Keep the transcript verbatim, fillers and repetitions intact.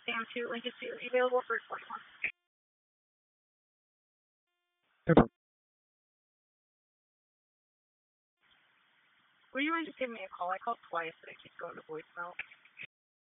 Sam two, Lincoln two, available for forty-one. Would you mind just giving me a call? I called twice, but it keeps going to voicemail.